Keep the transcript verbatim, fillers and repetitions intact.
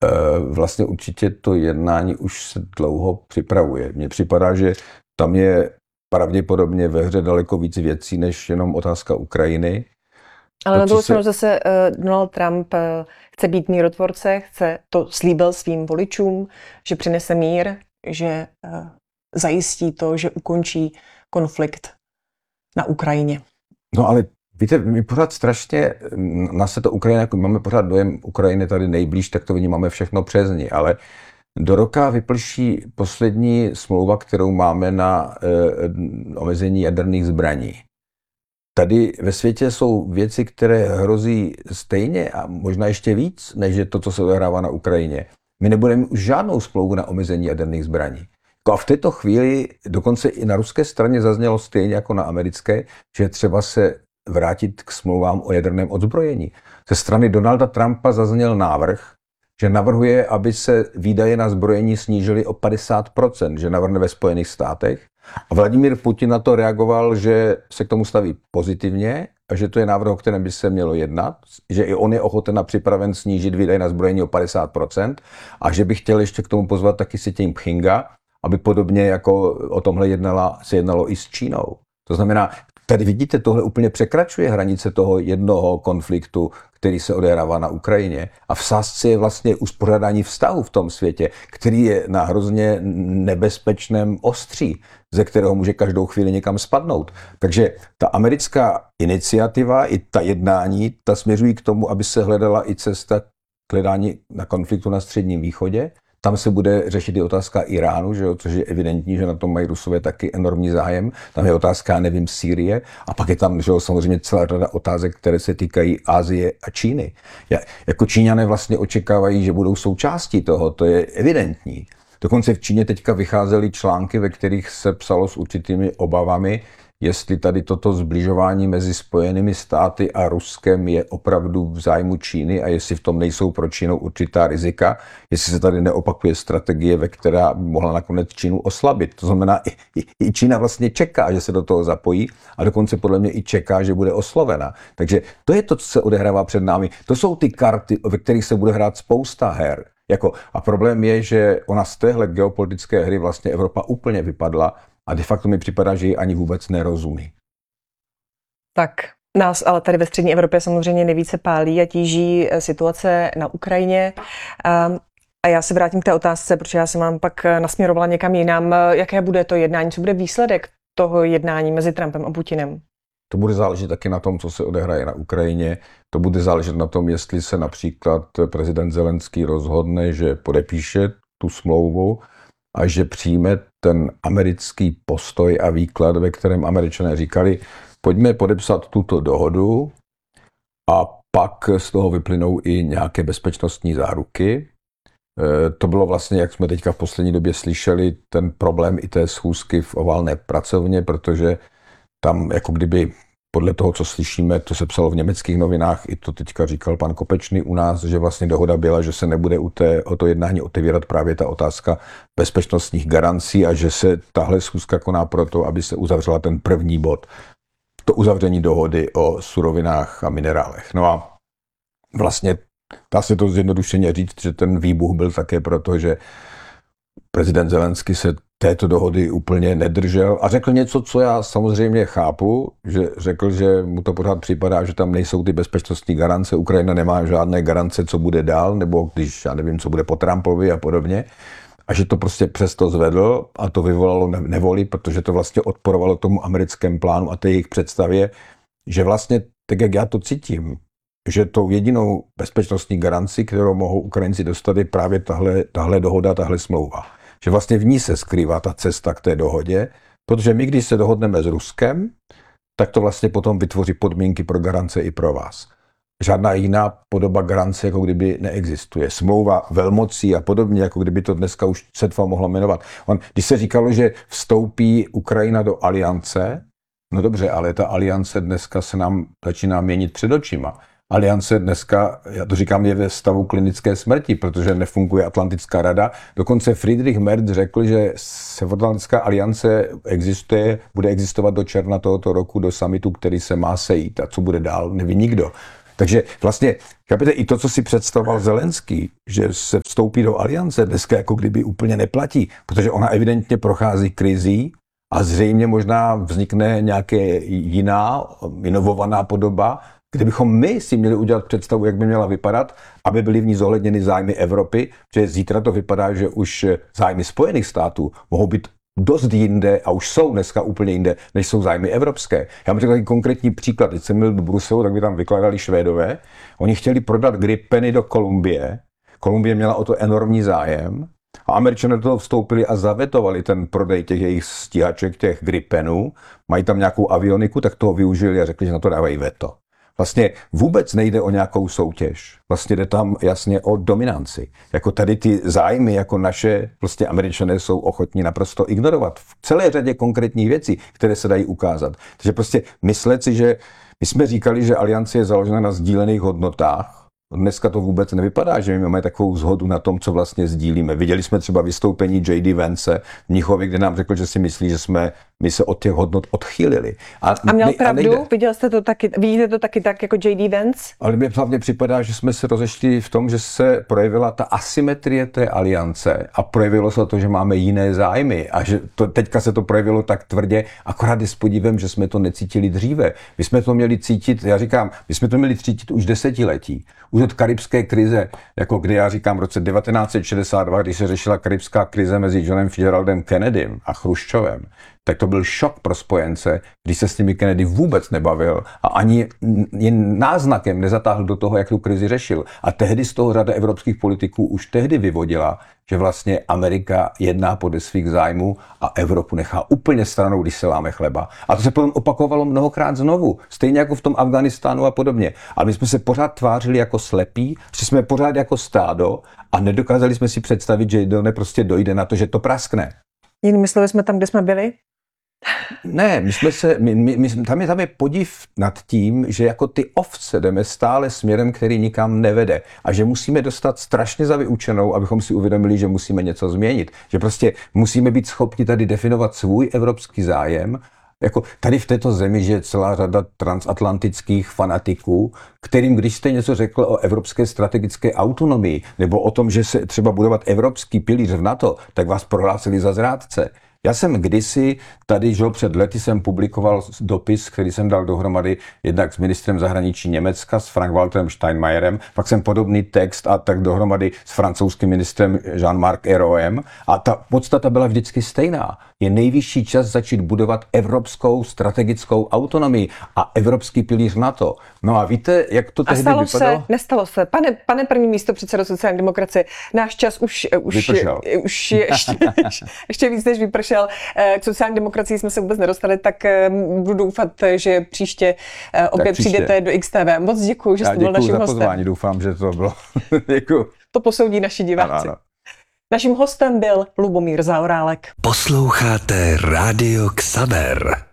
Vlastně určitě to jednání už se dlouho připravuje. Mně připadá, že tam je pravděpodobně ve hře daleko víc věcí, než jenom otázka Ukrajiny. Ale na druhou stranu zase uh, Donald Trump uh, chce být mírotvorce, chce to slíbil svým voličům, že přinese mír, že uh, zajistí to, že ukončí konflikt na Ukrajině. No ale víte, my pořád strašně, nás se to Ukrajina, jako máme pořád dojem Ukrajiny tady nejblíž, tak to máme všechno přes ní, ale do roka vyprší poslední smlouva, kterou máme na uh, omezení jaderných zbraní. Tady ve světě jsou věci, které hrozí stejně a možná ještě víc, než je to, co se odehrává na Ukrajině. My nebudeme už žádnou smlouvu na omezení jaderných zbraní. A v této chvíli dokonce i na ruské straně zaznělo stejně jako na americké, že třeba se vrátit k smlouvám o jaderném odzbrojení. Ze strany Donalda Trumpa zazněl návrh, že navrhuje, aby se výdaje na zbrojení snížily o padesát procent, že navrhne ve Spojených státech. A Vladimír Putin na to reagoval, že se k tomu staví pozitivně a že to je návrh, o kterém by se mělo jednat, že i on je ochoten a připraven snížit výdaje na zbrojení o padesát procent a že by chtěl ještě k tomu pozvat taky si tím Pchinga, aby podobně jako o tomhle jednala, se jednalo i s Čínou. To znamená, tady vidíte, tohle úplně překračuje hranice toho jednoho konfliktu, který se odehrává na Ukrajině. A v sázce je vlastně uspořádání vztahu v tom světě, který je na hrozně nebezpečném ostří, ze kterého může každou chvíli někam spadnout. Takže ta americká iniciativa i ta jednání, ta směřují k tomu, aby se hledala i cesta k hledání na konfliktu na Středním východě. Tam se bude řešit i otázka Iránu, že jo, což je evidentní, že na tom mají Rusové taky enormní zájem. Tam je otázka, nevím, Sýrie. A pak je tam, že jo, samozřejmě celá řada otázek, které se týkají Asie a Číny. Ja, jako Číňané vlastně očekávají, že budou součástí toho, to je evidentní. Dokonce v Číně teďka vycházely články, ve kterých se psalo s určitými obavami, jestli tady toto zbližování mezi Spojenými státy a Ruskem je opravdu v zájmu Číny a jestli v tom nejsou pro Čínu určitá rizika, jestli se tady neopakuje strategie, ve která by mohla nakonec Čínu oslabit. To znamená, i, i, i Čína vlastně čeká, že se do toho zapojí a dokonce podle mě i čeká, že bude oslovena. Takže to je to, co se odehrává před námi. To jsou ty karty, ve kterých se bude hrát spousta her. Jako, a problém je, že ona z téhle geopolitické hry vlastně Evropa úplně vypadla a de facto mi připadá, že ji ani vůbec nerozumí. Tak nás ale tady ve střední Evropě samozřejmě nejvíce pálí a tíží situace na Ukrajině. A já se vrátím k té otázce, protože já jsem vám pak nasměrovala někam jinam. Jaké bude to jednání? Co bude výsledek toho jednání mezi Trumpem a Putinem? To bude záležet taky na tom, co se odehraje na Ukrajině. To bude záležet na tom, jestli se například prezident Zelenský rozhodne, že podepíše tu smlouvu a že přijme ten americký postoj a výklad, ve kterém Američané říkali, pojďme podepsat tuto dohodu a pak z toho vyplynou i nějaké bezpečnostní záruky. E, to bylo vlastně, jak jsme teďka v poslední době slyšeli, ten problém i té schůzky v oválné pracovně, protože tam jako kdyby podle toho, co slyšíme, to se psalo v německých novinách, i to teďka říkal pan Kopečný u nás, že vlastně dohoda byla, že se nebude u té, o to jednání otevírat právě ta otázka bezpečnostních garancí a že se tahle schůzka koná proto, aby se uzavřela ten první bod, to uzavření dohody o surovinách a minerálech. No a vlastně dá se to zjednodušeně říct, že ten výbuch byl také proto, že prezident Zelenský se této dohody úplně nedržel a řekl něco, co já samozřejmě chápu, že řekl, že mu to pořád připadá, že tam nejsou ty bezpečnostní garance, Ukrajina nemá žádné garance, co bude dál, nebo když, já nevím, co bude po Trumpovi a podobně, a že to prostě přesto zvedl a to vyvolalo nevoli, protože to vlastně odporovalo tomu americkému plánu a té jejich představě, že vlastně, tak jak já to cítím, že tou jedinou bezpečnostní garanci, kterou mohou Ukrajinci dostat, je právě tahle, tahle dohoda, tahle smlouva. Že vlastně v ní se skrývá ta cesta k té dohodě, protože my, když se dohodneme s Ruskem, tak to vlastně potom vytvoří podmínky pro garance i pro vás. Žádná jiná podoba garance, jako kdyby neexistuje. Smlouva velmocí a podobně, jako kdyby to dneska už setva mohlo jmenovat. On, když se říkalo, že vstoupí Ukrajina do aliance, no dobře, ale ta aliance dneska se nám začíná měnit před očima. Aliance dneska, já to říkám, je ve stavu klinické smrti, protože nefunguje Atlantická rada. Dokonce Friedrich Merz řekl, že Severoatlantická aliance existuje, bude existovat do června tohoto roku, do summitu, který se má sejít. A co bude dál, neví nikdo. Takže vlastně, chápete, i to, co si představoval Zelenský, že se vstoupí do aliance, dneska jako kdyby úplně neplatí, protože ona evidentně prochází krizí a zřejmě možná vznikne nějaké jiná, inovovaná podoba, kdybychom my si měli udělat představu, jak by měla vypadat, aby byly v ní zohledněny zájmy Evropy, že zítra to vypadá, že už zájmy Spojených států mohou být dost jinde a už jsou dneska úplně jinde, než jsou zájmy evropské. Já mám řekl takový konkrétní příklad. Když jsem byl do Bruselu, tak by tam vykládali Švédové. Oni chtěli prodat Gripeny do Kolumbie. Kolumbie měla o to enormní zájem. A Američané do toho vstoupili a zavetovali ten prodej těch jejich stíhaček, těch Gripenů. Mají tam nějakou avioniku, tak toho využili a řekli, že na to dávají veto. Vlastně vůbec nejde o nějakou soutěž. Vlastně jde tam jasně o dominanci. Jako tady ty zájmy, jako naše, prostě Američané jsou ochotní naprosto ignorovat v celé řadě konkrétních věcí, které se dají ukázat. Takže prostě myslet si, že my jsme říkali, že aliance je založena na sdílených hodnotách. Dneska to vůbec nevypadá, že my máme takovou shodu na tom, co vlastně sdílíme. Viděli jsme třeba vystoupení J D Vance v Mnichově, kde nám řekl, že si myslí, že jsme my se od těch hodnot odchýlili. A, a měl ne, pravdu? A Viděl jste to taky, vidíte to taky tak jako J D Vance? Ale mně hlavně připadá, že jsme se rozešli v tom, že se projevila ta asymetrie té aliance a projevilo se to, že máme jiné zájmy a že to, teďka se to projevilo tak tvrdě, akorát je s podívem, že jsme to necítili dříve. My jsme to měli cítit, já říkám, my jsme to měli cítit už desetiletí. Už od karibské krize, jako kdy já říkám v roce devatenáct set šedesát dva, když se řešila karibská krize mezi Johnem Fitzgeraldem Kennedym a Chruščovem, tak to byl šok pro spojence, když se s nimi Kennedy vůbec nebavil a ani jen náznakem nezatáhl do toho, jak tu krizi řešil. A tehdy z toho řada evropských politiků už tehdy vyvodila, že vlastně Amerika jedná podle svých zájmů a Evropu nechá úplně stranou, když se láme chleba. A to se potom opakovalo mnohokrát znovu, stejně jako v tom Afghánistánu a podobně. A my jsme se pořád tvářili jako slepí, že jsme pořád jako stádo a nedokázali jsme si představit, že jednou prostě dojde na to, že to praskne. Jinými slovy jsme tam, kde jsme byli? Ne, my jsme se, my, my, my, tam, je, tam je podiv nad tím, že jako ty ovce jdeme stále směrem, který nikam nevede a že musíme dostat strašně za vyučenou, abychom si uvědomili, že musíme něco změnit. Že prostě musíme být schopni tady definovat svůj evropský zájem. Jako tady v této zemi je celá řada transatlantických fanatiků, kterým, když jste něco řekl o evropské strategické autonomii nebo o tom, že se třeba budovat evropský pilíř v NATO, tak vás prohlásili za zrádce. Já jsem kdysi, tady žil před lety, jsem publikoval dopis, který jsem dal dohromady jednak s ministrem zahraničí Německa, s Frank-Walterem Steinmeierem, pak jsem podobný text a tak dohromady s francouzským ministrem Jean-Marc Ayraultem a ta podstata byla vždycky stejná. Je nejvyšší čas začít budovat evropskou strategickou autonomii a evropský pilíř NATO. No a víte, jak to tehdy vypadalo? A stalo se? Nestalo se. Pane, pane první místo předsedo sociální demokracie, náš čas už, už, už je ještě, ještě víc než vypršel. K sociální demokracii jsme se vůbec nedostali, tak budu doufat, že příště opět příště. přijdete do X T V. Moc děkuji, že jste byl naším hostem. Děkuji za pozvání, doufám, že to bylo. Děkuji. To posoudí naši diváci. Ano, ano. Naším hostem byl Lubomír Zaorálek. Posloucháte Rádio Xaver.